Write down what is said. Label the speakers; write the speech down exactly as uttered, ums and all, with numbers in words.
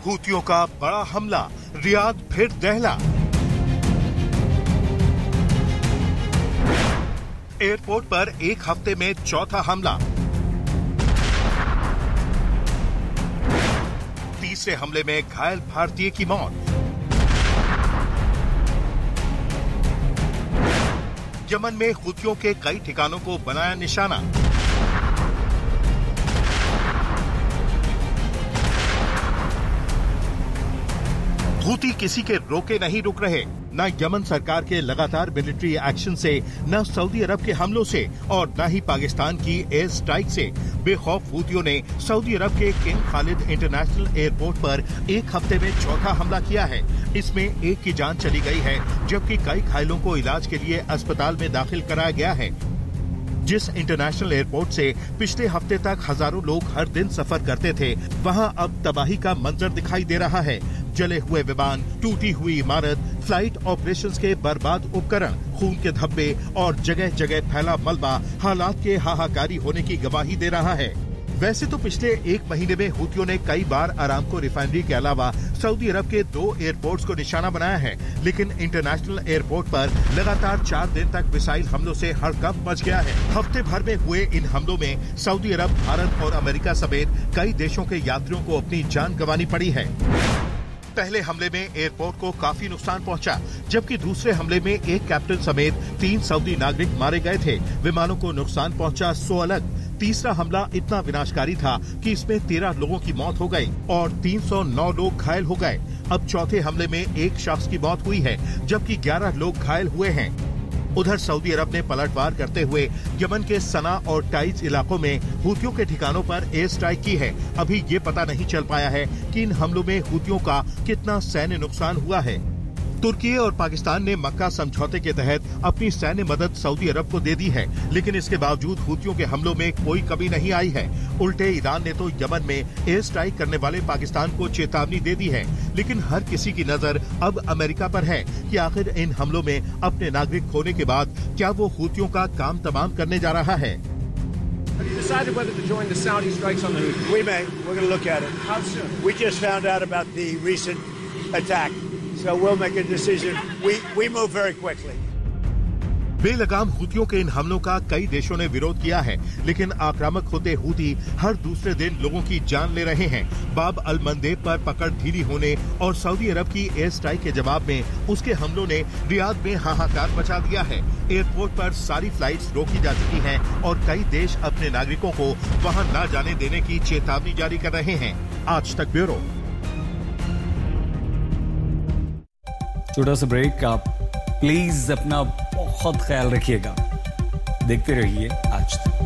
Speaker 1: हूतियों का बड़ा हमला, रियाद फिर दहला। एयरपोर्ट पर एक हफ्ते में चौथा हमला। तीसरे हमले में घायल भारतीय की मौत। यमन में हूतियों के कई ठिकानों को बनाया निशाना। हूती किसी के रोके नहीं रुक रहे, न यमन सरकार के लगातार मिलिट्री एक्शन से, न सऊदी अरब के हमलों से और न ही पाकिस्तान की एयर स्ट्राइक से। बेखौफ हूतियों ने सऊदी अरब के किंग खालिद इंटरनेशनल एयरपोर्ट पर एक हफ्ते में चौथा हमला किया है। इसमें एक की जान चली गई है, जबकि कई घायलों को इलाज के लिए अस्पताल में दाखिल कराया गया है। जिस इंटरनेशनल एयरपोर्ट से पिछले हफ्ते तक हजारों लोग हर दिन सफर करते थे, वहां अब तबाही का मंजर दिखाई दे रहा है। जले हुए विमान, टूटी हुई इमारत, फ्लाइट ऑपरेशंस के बर्बाद उपकरण, खून के धब्बे और जगह जगह फैला मलबा हालात के हाहाकारी होने की गवाही दे रहा है। वैसे तो पिछले एक महीने में हूतियों ने कई बार अरामको रिफाइनरी के अलावा सऊदी अरब के दो एयरपोर्ट्स को निशाना बनाया है, लेकिन इंटरनेशनल एयरपोर्ट पर लगातार चार दिन तक मिसाइल हमलों से हड़कंप मच गया है। हफ्ते भर में हुए इन हमलों में सऊदी अरब, भारत और अमेरिका समेत कई देशों के यात्रियों को अपनी जान गंवानी पड़ी है। पहले हमले में एयरपोर्ट को काफी नुकसान पहुंचा, जबकि दूसरे हमले में एक कैप्टन समेत तीन सऊदी नागरिक मारे गए थे। विमानों को नुकसान पहुंचा सौ अलग। तीसरा हमला इतना विनाशकारी था कि इसमें तेरह लोगों की मौत हो गई और तीन सौ नौ लोग घायल हो गए। अब चौथे हमले में एक शख्स की मौत हुई है, जबकि ग्यारह लोग घायल हुए हैं। उधर सऊदी अरब ने पलटवार करते हुए यमन के सना और टाइज इलाकों में हूतियों के ठिकानों पर एयर स्ट्राइक की है। अभी ये पता नहीं चल पाया है कि इन हमलों में हूतियों का कितना सैन्य नुकसान हुआ है। तुर्की और पाकिस्तान ने मक्का समझौते के तहत अपनी सैन्य मदद सऊदी अरब को दे दी है, लेकिन इसके बावजूद हूतियों के हमलों में कोई कमी नहीं आई है। उल्टे ईरान ने तो यमन में एयर स्ट्राइक करने वाले पाकिस्तान को चेतावनी दे दी है। लेकिन हर किसी की नजर अब अमेरिका पर है कि आखिर इन हमलों में अपने नागरिक खोने के बाद क्या वो हूतियों का काम तमाम करने जा रहा है।
Speaker 2: Have you decided whether to join the Saudi strikes on the Houthis?
Speaker 3: We may. We're going to look at it.
Speaker 2: How soon?
Speaker 3: We just found out about the recent attack, so we'll make a decision. We we move very quickly.
Speaker 1: बेलगाम हूतियों के इन हमलों का कई देशों ने विरोध किया है, लेकिन आक्रामक होते हूती हर दूसरे दिन लोगों की जान ले रहे हैं। बाब अल मंदेब पर पकड़ ढीली होने और सऊदी अरब की एयर स्ट्राइक के जवाब में उसके हमलों ने रियाद में हाहाकार मचा दिया है। एयरपोर्ट पर सारी फ्लाइट्स रोकी जा चुकी हैं और कई देश अपने नागरिकों को वहां न जाने देने की चेतावनी जारी कर रहे हैं। आज तक ब्यूरो।
Speaker 4: छोटा सा ब्रेक, आप प्लीज अपना बहुत ख्याल रखिएगा। देखते रहिए आज तक।